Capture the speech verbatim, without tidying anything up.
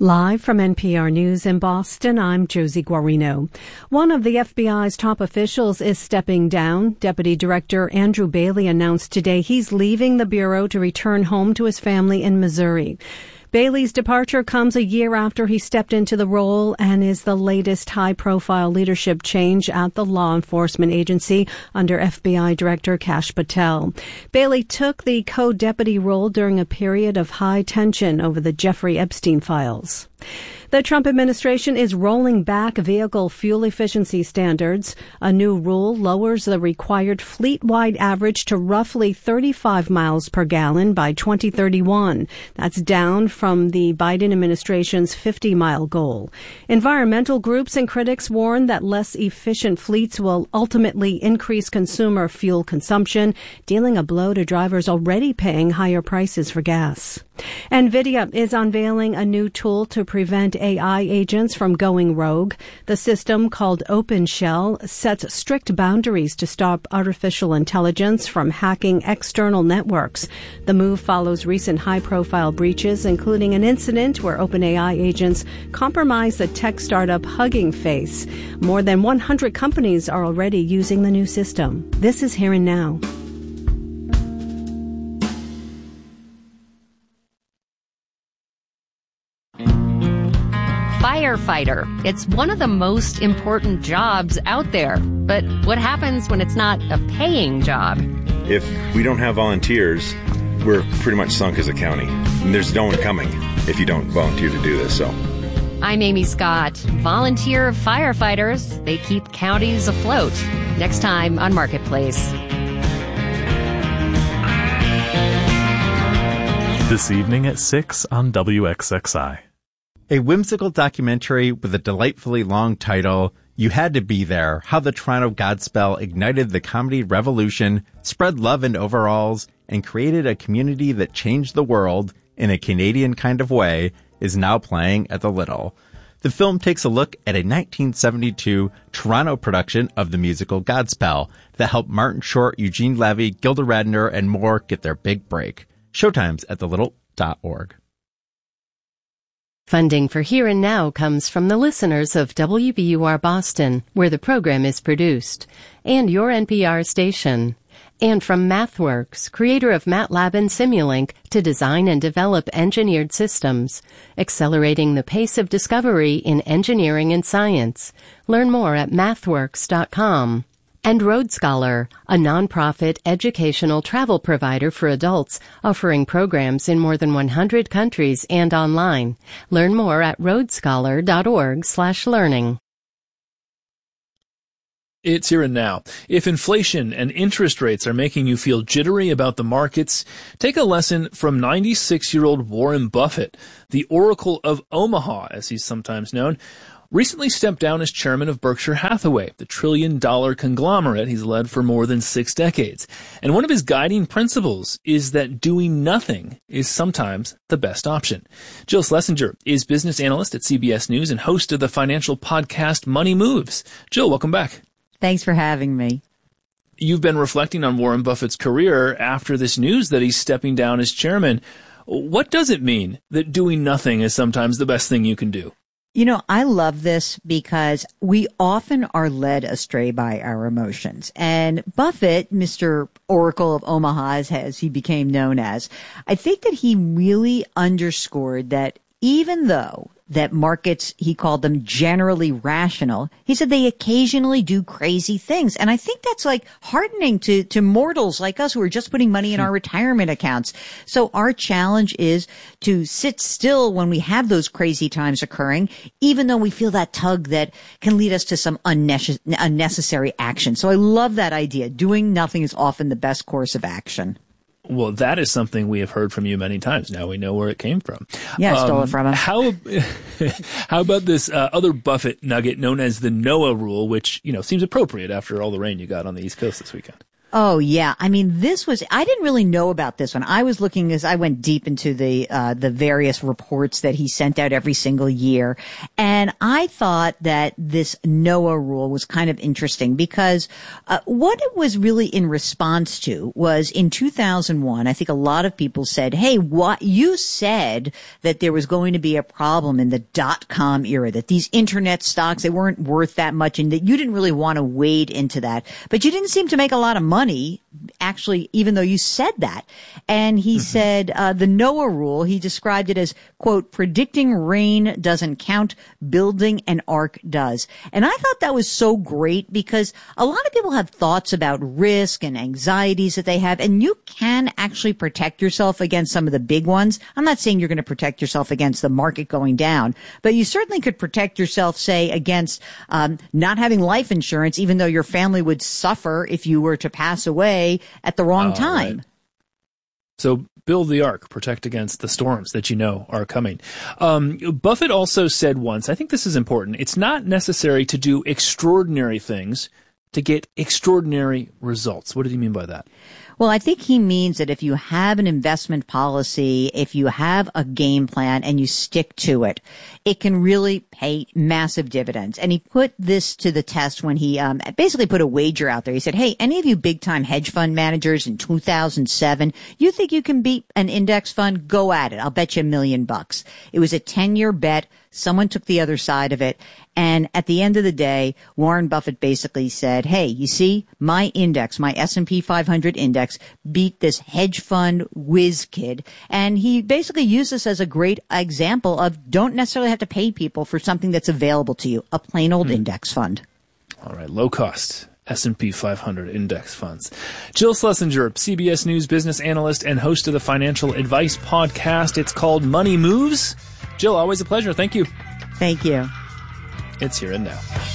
Live from N P R News in Boston, I'm Josie Guarino. One of the F B I's top officials is stepping down. Deputy Director Andrew Bailey announced today he's leaving the Bureau to return home to his family in Missouri. Bailey's departure comes a year after he stepped into the role and is the latest high-profile leadership change at the law enforcement agency under F B I Director Kash Patel. Bailey took the co-deputy role during a period of high tension over the Jeffrey Epstein files. The Trump administration is rolling back vehicle fuel efficiency standards. A new rule lowers the required fleet-wide average to roughly thirty-five miles per gallon by twenty thirty-one. That's down from the Biden administration's fifty-mile goal. Environmental groups and critics warn that less efficient fleets will ultimately increase consumer fuel consumption, dealing a blow to drivers already paying higher prices for gas. NVIDIA is unveiling a new tool to prevent A I agents from going rogue. The system, called OpenShell, sets strict boundaries to stop artificial intelligence from hacking external networks. The move follows recent high-profile breaches, including an incident where OpenAI agents compromised the tech startup Hugging Face. More than one hundred companies are already using the new system. This is Here and Now. Firefighter. It's one of the most important jobs out there. But what happens when it's not a paying job? If we don't have volunteers, we're pretty much sunk as a county. And there's no one coming if you don't volunteer to do this. So, I'm Amy Scott. Volunteer firefighters. They keep counties afloat. Next time on Marketplace. This evening at six on W X X I. A whimsical documentary with a delightfully long title, You Had to Be There, How the Toronto Godspell Ignited the Comedy Revolution, Spread Love in Overalls, and Created a Community that Changed the World in a Canadian kind of way, is now playing at the Little. The film takes a look at a nineteen seventy-two Toronto production of the musical Godspell that helped Martin Short, Eugene Levy, Gilda Radner, and more get their big break. Showtime's at the little dot org. Funding for Here and Now comes from the listeners of W B U R Boston, where the program is produced, and your N P R station. And from MathWorks, creator of MATLAB and Simulink, to design and develop engineered systems, accelerating the pace of discovery in engineering and science. Learn more at mathworks dot com. And Road Scholar, a nonprofit educational travel provider for adults, offering programs in more than one hundred countries and online. Learn more at roadscholar dot org slash learning. It's Here and Now. If inflation and interest rates are making you feel jittery about the markets, take a lesson from ninety-six-year-old Warren Buffett, the Oracle of Omaha, as he's sometimes known. Recently stepped down as chairman of Berkshire Hathaway, the trillion-dollar conglomerate he's led for more than six decades. And one of his guiding principles is that doing nothing is sometimes the best option. Jill Schlesinger is business analyst at C B S News and host of the financial podcast Money Moves. Jill, welcome back. Thanks for having me. You've been reflecting on Warren Buffett's career after this news that he's stepping down as chairman. What does it mean that doing nothing is sometimes the best thing you can do? You know, I love this because we often are led astray by our emotions. And Buffett, Mister Oracle of Omaha, as he became known as, I think that he really underscored that even though that markets, he called them generally rational, he said they occasionally do crazy things. And I think that's like heartening to, to mortals like us who are just putting money in our retirement accounts. So our challenge is to sit still when we have those crazy times occurring, even though we feel that tug that can lead us to some unnecess- unnecessary action. So I love that idea. Doing nothing is often the best course of action. Well, that is something we have heard from you many times. Now we know where it came from. Yeah, I stole um, it from him. How, how about this uh, other Buffett nugget known as the Noah rule, which, you know, seems appropriate after all the rain you got on the East Coast this weekend? Oh, yeah. I mean, this was, I didn't really know about this one. I was looking as I went deep into the, uh, the various reports that he sent out every single year. And I thought that this NOAA rule was kind of interesting because, uh, what it was really in response to was in two thousand one, I think a lot of people said, hey, what you said that there was going to be a problem in the dot-com era, that these internet stocks, they weren't worth that much and that you didn't really want to wade into that. But you didn't seem to make a lot of money. Money, actually, even though you said that. And he mm-hmm. said uh, the NOAA rule, he described it as, quote, predicting rain doesn't count, building an ark does. And I thought that was so great because a lot of people have thoughts about risk and anxieties that they have, and you can actually protect yourself against some of the big ones. I'm not saying you're going to protect yourself against the market going down, but you certainly could protect yourself, say, against um, not having life insurance, even though your family would suffer if you were to pass away at the wrong oh, time. Right. So build the ark, protect against the storms that you know are coming. Um, Buffett also said once, I think this is important, it's not necessary to do extraordinary things to get extraordinary results. What did he mean by that? Well, I think he means that if you have an investment policy, if you have a game plan and you stick to it, it can really pay massive dividends. And he put this to the test when he um, basically put a wager out there. He said, hey, any of you big time hedge fund managers in two thousand seven, you think you can beat an index fund? Go at it. I'll bet you a million bucks. It was a ten year bet. Someone took the other side of it. And at the end of the day, Warren Buffett basically said, hey, you see, my index, my S and P five hundred index beat this hedge fund whiz kid. And he basically used this as a great example of don't necessarily have to pay people for something that's available to you, a plain old hmm. index fund. All right, low cost S and P five hundred index funds. Jill Schlesinger, C B S News business analyst and host of the Financial Advice Podcast. It's called Money Moves. Jill, always a pleasure. Thank you. Thank you. It's Here and Now.